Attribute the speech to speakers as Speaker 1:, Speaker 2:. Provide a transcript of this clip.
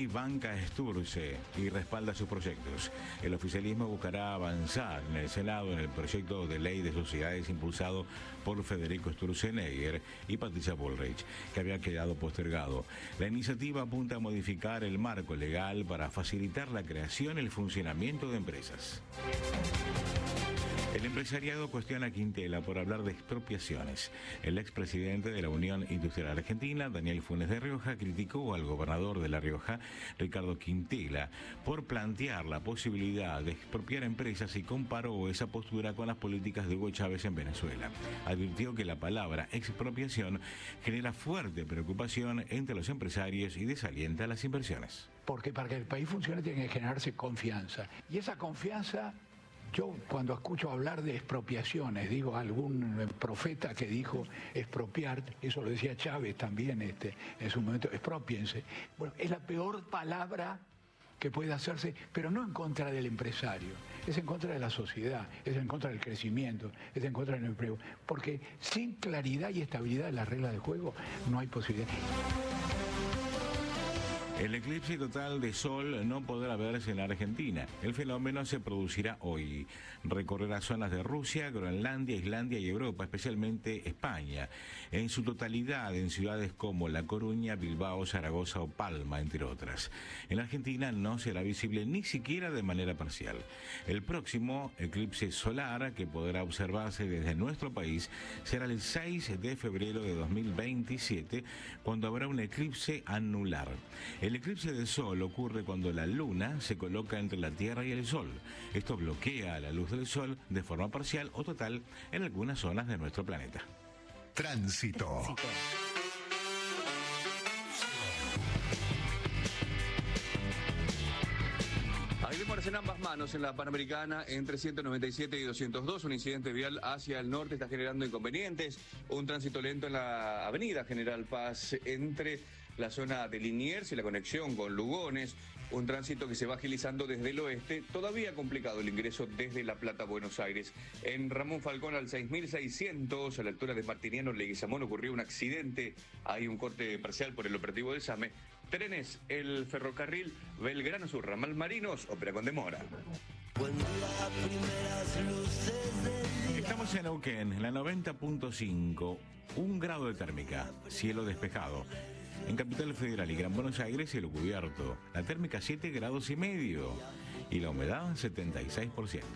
Speaker 1: banca a Sturze y respalda sus proyectos. El oficialismo buscará avanzar en el Senado en el proyecto de ley de sociedades impulsado por Federico Sturzenegger y Patricia Bullrich, que había quedado postergado. La iniciativa apunta a modificar el marco legal para facilitar la creación y el funcionamiento de empresas. El empresariado cuestiona a Quintela por hablar de expropiaciones. El expresidente de la Unión Industrial Argentina, Daniel Funes de Rioja, criticó al gobernador de La Rioja, Ricardo Quintela, por plantear la posibilidad de expropiar empresas y comparó esa postura con las políticas de Hugo Chávez en Venezuela. Advirtió que la palabra expropiación genera fuerte preocupación entre los empresarios y desalienta las inversiones.
Speaker 2: Porque para que el país funcione tiene que generarse confianza. Y esa confianza... Yo cuando escucho hablar de expropiaciones, digo algún profeta que dijo expropiar, eso lo decía Chávez también en su momento, expropiense. Bueno, es la peor palabra que puede hacerse, pero no en contra del empresario, es en contra de la sociedad, es en contra del crecimiento, es en contra del empleo, porque sin claridad y estabilidad de las reglas de juego no hay posibilidad.
Speaker 1: El eclipse total de sol no podrá verse en la Argentina. El fenómeno se producirá hoy. Recorrerá zonas de Rusia, Groenlandia, Islandia y Europa, especialmente España. En su totalidad en ciudades como La Coruña, Bilbao, Zaragoza o Palma, entre otras. En la Argentina no será visible ni siquiera de manera parcial. El próximo eclipse solar, que podrá observarse desde nuestro país, será el 6 de febrero de 2027, cuando habrá un eclipse anular. El eclipse del Sol ocurre cuando la Luna se coloca entre la Tierra y el Sol. Esto bloquea la luz del Sol de forma parcial o total en algunas zonas de nuestro planeta.
Speaker 3: Tránsito.
Speaker 4: Hay demoras en ambas manos en la Panamericana entre 197 y 202. Un incidente vial hacia el norte está generando inconvenientes. Un tránsito lento en la avenida General Paz entre la zona de Liniers y la conexión con Lugones. Un tránsito que se va agilizando desde el oeste. Todavía complicado el ingreso desde La Plata a Buenos Aires. En Ramón Falcón al 6600, a la altura de Martiniano, Leguizamón, ocurrió un accidente. Hay un corte parcial por el operativo del SAME. Trenes, el ferrocarril Belgrano Sur, Ramal Marinos, opera con demora.
Speaker 1: Estamos en Neuquén, en la 90.5, 1 grado de térmica, cielo despejado. En Capital Federal y Gran Buenos Aires, cielo cubierto. La térmica 7 grados y medio y la humedad 76%.